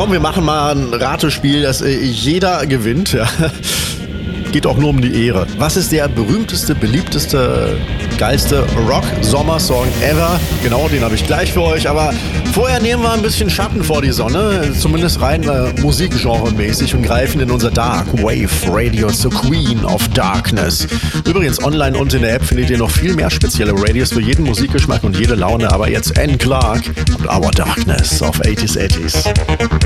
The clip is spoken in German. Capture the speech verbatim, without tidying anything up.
Komm, wir machen mal ein Ratespiel, das äh, jeder gewinnt. Ja. Geht auch nur um die Ehre. Was ist der berühmteste, beliebteste, geilste Rock-Sommersong ever? Genau, den habe ich gleich für euch. Aber vorher nehmen wir ein bisschen Schatten vor die Sonne, zumindest rein äh, musikgenre-mäßig, und greifen in unser Dark Wave Radio zur Queen of Darkness. Übrigens, online und in der App findet ihr noch viel mehr spezielle Radios für jeden Musikgeschmack und jede Laune. Aber jetzt Anne Clark und Our Darkness auf achtziger achtzig.